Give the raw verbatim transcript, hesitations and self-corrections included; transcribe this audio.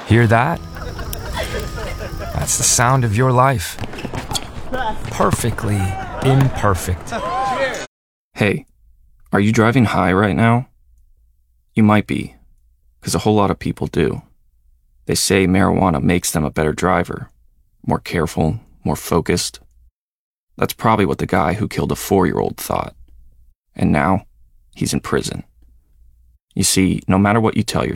Hear that? That's the sound of your life. Perfectly imperfect. Hey, are you driving high right now? You might be, because a whole lot of people do. They say marijuana makes them a better driver, more careful, more focused. That's probably what the guy who killed a four-year-old thought. And now, he's in prison. You see, no matter what you tell yourself,